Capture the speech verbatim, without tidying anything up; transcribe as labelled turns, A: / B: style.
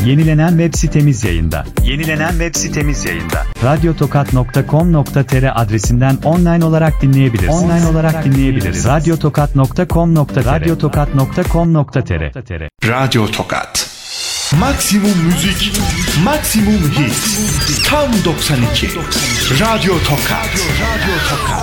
A: Yenilenen web sitemiz yayında. Yenilenen web sitemiz yayında. radyotokat nokta com nokta tr adresinden online olarak dinleyebilirsiniz. Online olarak dinleyebiliriz. radyotokat nokta com nokta tr radyotokat nokta com nokta tr
B: Radyo Tokat. Maksimum müzik, maksimum hit. Tam doksan iki. Radyo Tokat. Radyo Tokat.